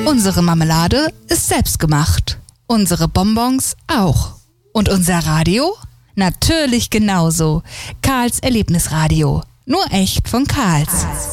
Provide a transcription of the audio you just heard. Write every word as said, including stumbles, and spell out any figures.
Unsere Marmelade ist selbstgemacht. Unsere Bonbons auch. Und unser Radio? Natürlich genauso. Karls Erlebnisradio. Nur echt von Karls.